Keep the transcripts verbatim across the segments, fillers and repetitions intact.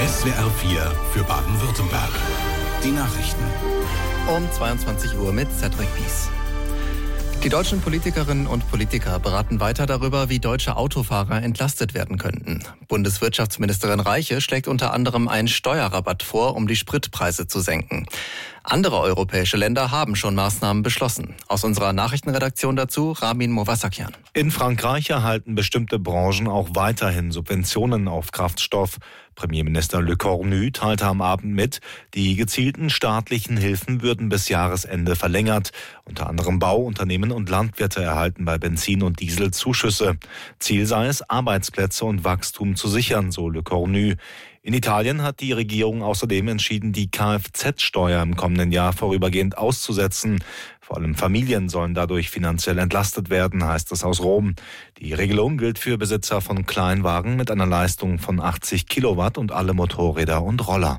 S W R vier für Baden-Württemberg. Die Nachrichten. Um zweiundzwanzig Uhr mit Cedric Pies. Die deutschen Politikerinnen und Politiker beraten weiter darüber, wie deutsche Autofahrer entlastet werden könnten. Bundeswirtschaftsministerin Reiche schlägt unter anderem einen Steuerrabatt vor, um die Spritpreise zu senken. Andere europäische Länder haben schon Maßnahmen beschlossen. Aus unserer Nachrichtenredaktion dazu Ramin Movasakian. In Frankreich erhalten bestimmte Branchen auch weiterhin Subventionen auf Kraftstoff. Premierminister Le Cornu teilte am Abend mit, die gezielten staatlichen Hilfen würden bis Jahresende verlängert. Unter anderem Bauunternehmen und Landwirte erhalten bei Benzin und Diesel Zuschüsse. Ziel sei es, Arbeitsplätze und Wachstum zu sichern, so Le Cornu. In Italien hat die Regierung außerdem entschieden, die Kfz-Steuer im kommenden Jahr vorübergehend auszusetzen. Vor allem Familien sollen dadurch finanziell entlastet werden, heißt es aus Rom. Die Regelung gilt für Besitzer von Kleinwagen mit einer Leistung von achtzig Kilowatt und alle Motorräder und Roller.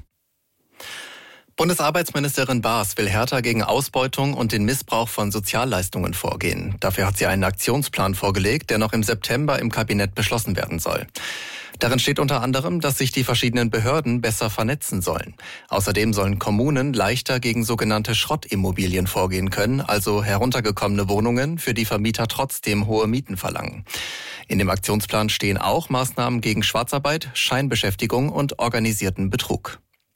Bundesarbeitsministerin Baas will härter gegen Ausbeutung und den Missbrauch von Sozialleistungen vorgehen. Dafür hat sie einen Aktionsplan vorgelegt, der noch im September im Kabinett beschlossen werden soll. Darin steht unter anderem, dass sich die verschiedenen Behörden besser vernetzen sollen. Außerdem sollen Kommunen leichter gegen sogenannte Schrottimmobilien vorgehen können, also heruntergekommene Wohnungen, für die Vermieter trotzdem hohe Mieten verlangen. In dem Aktionsplan stehen auch Maßnahmen gegen Schwarzarbeit, Scheinbeschäftigung und organisierten Betrug.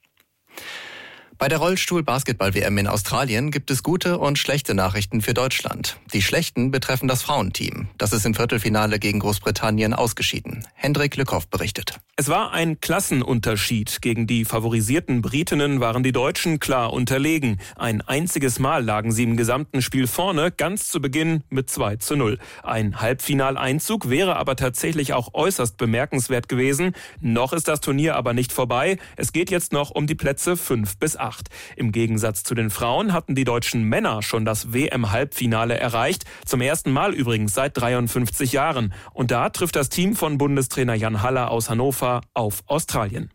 Bei der Rollstuhl-Basketball-W M in Australien gibt es gute und schlechte Nachrichten für Deutschland. Die schlechten betreffen das Frauenteam. Das ist im Viertelfinale gegen Großbritannien ausgeschieden. Hendrik Lückhoff berichtet. Es war ein Klassenunterschied. Gegen die favorisierten Britinnen waren die Deutschen klar unterlegen. Ein einziges Mal lagen sie im gesamten Spiel vorne, ganz zu Beginn mit zwei zu null. Ein Halbfinaleinzug wäre aber tatsächlich auch äußerst bemerkenswert gewesen. Noch ist das Turnier aber nicht vorbei. Es geht jetzt noch um die Plätze fünf bis acht. Im Gegensatz zu den Frauen hatten die deutschen Männer schon das W M-Halbfinale erreicht. Zum ersten Mal übrigens seit dreiundfünfzig Jahren. Und da trifft das Team von Bundestrainer Jan Haller aus Hannover auf Australien.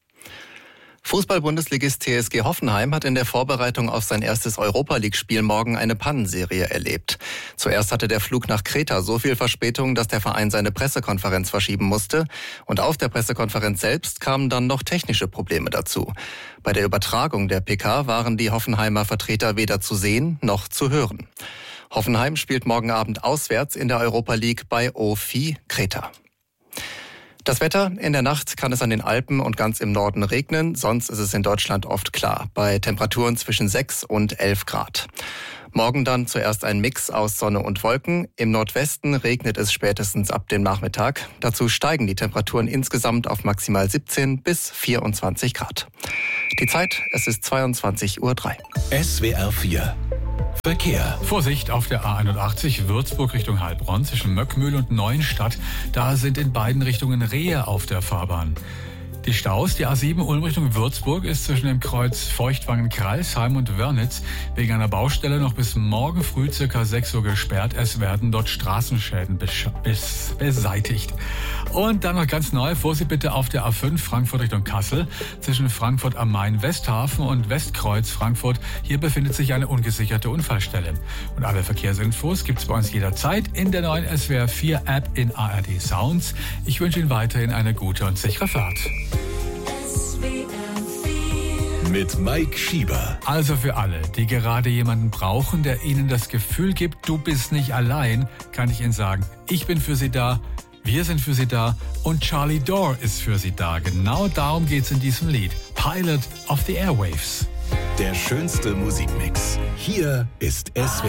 Fußball-Bundesligist T S G Hoffenheim hat in der Vorbereitung auf sein erstes Europa-League-Spiel morgen eine Pannenserie erlebt. Zuerst hatte der Flug nach Kreta so viel Verspätung, dass der Verein seine Pressekonferenz verschieben musste. Und auf der Pressekonferenz selbst kamen dann noch technische Probleme dazu. Bei der Übertragung der P K waren die Hoffenheimer Vertreter weder zu sehen noch zu hören. Hoffenheim spielt morgen Abend auswärts in der Europa League bei O F I Kreta. Das Wetter: In der Nacht kann es an den Alpen und ganz im Norden regnen, sonst ist es in Deutschland oft klar, bei Temperaturen zwischen sechs und elf Grad. Morgen dann zuerst ein Mix aus Sonne und Wolken. Im Nordwesten regnet es spätestens ab dem Nachmittag. Dazu steigen die Temperaturen insgesamt auf maximal siebzehn bis vierundzwanzig Grad. Die Zeit: Es ist zweiundzwanzig Uhr drei. S W R vier Verkehr. Vorsicht auf der A einundachtzig Würzburg Richtung Heilbronn zwischen Möckmühl und Neuenstadt. Da sind in beiden Richtungen Rehe auf der Fahrbahn. Die Staus, die A sieben Ulm Richtung Würzburg ist zwischen dem Kreuz Feuchtwangen-Kreilsheim und Wörnitz wegen einer Baustelle noch bis morgen früh circa sechs Uhr gesperrt. Es werden dort Straßenschäden besch- bis beseitigt. Und dann noch ganz neu, Vorsicht bitte auf der A fünf Frankfurt Richtung Kassel zwischen Frankfurt am Main Westhafen und Westkreuz Frankfurt. Hier befindet sich eine ungesicherte Unfallstelle. Und alle Verkehrsinfos gibt's bei uns jederzeit in der neuen S W R vier App in A R D Sounds. Ich wünsche Ihnen weiterhin eine gute und sichere Fahrt. Mit Mike Schieber. Also für alle, die gerade jemanden brauchen, der ihnen das Gefühl gibt, du bist nicht allein, kann ich Ihnen sagen, ich bin für Sie da, wir sind für Sie da und Charlie Dore ist für Sie da. Genau darum geht's in diesem Lied. Pilot of the Airwaves. Der schönste Musikmix. Hier ist S W R